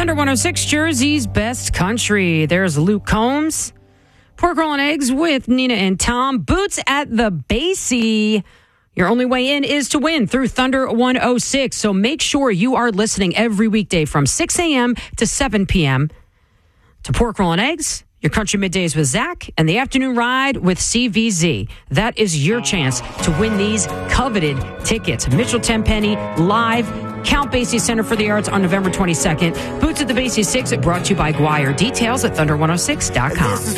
Thunder 106, Jersey's best country. There's Luke Combs. Pork roll and eggs with Nina and Tom. Boots at the Basie. Your only way in is to win through Thunder 106. So make sure you are listening every weekday from 6 a.m. to 7 p.m. to Pork roll and eggs, your country middays with Zach, and the afternoon ride with CVZ. That is your chance to win these coveted tickets. Mitchell Tenpenny live, Count Basie Center for the Arts on November 22nd. Boots at the Basie 6 brought to you by Guire. Details at thunder106.com.